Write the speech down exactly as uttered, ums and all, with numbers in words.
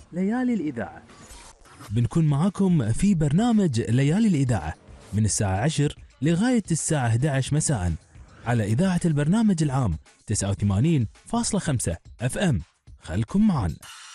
ليالي الإذاعة. بنكون معاكم في برنامج ليالي الإذاعة من الساعة عشر لغاية الساعة إحدى عشر مساء على إذاعة البرنامج العام تسعة وثمانين فاصلة خمسة اف ام. خلكم معنا.